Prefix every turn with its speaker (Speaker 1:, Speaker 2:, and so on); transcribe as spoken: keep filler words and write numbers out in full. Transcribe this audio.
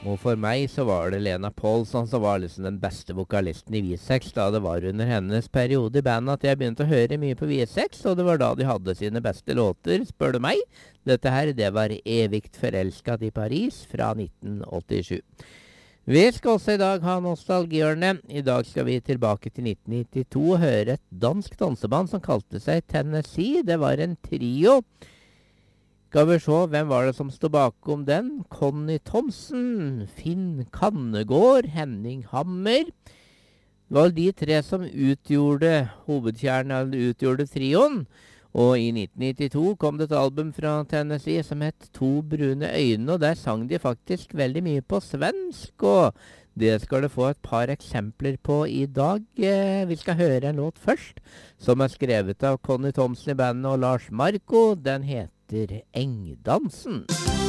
Speaker 1: Og for meg så var det Lena Paulson som var liksom den beste vokalisten i V seks, da det var under hennes periode i bandet at jeg begynte å høre mye på V seks, og det var da de hadde sine beste låter, spør du meg. Dette her, det var Evigt forelsket i Paris fra nitten åttisju. Vi skal også i dag ha nostalgihjørne. I dag skal vi tilbake til nitten nittito og høre et dansk danseband som kalte seg Tennessee. Det var en trio. Skal vi se, hvem var det som stod bakom den? Conny Thomsen, Finn Kannegård, Henning Hammer. Det var de tre som utgjorde hovedkjernen, eller utgjorde trioen. Og i nitten nittito kom det et album fra Tennessee som het To brune øyne, og der sang de faktisk veldig mye på svensk, og det skal du få et par eksempler på i dag. Eh, vi skal høre en låt først, som er skrevet av Conny Thomsen i bandet og Lars Marco. Den heter Engdansen.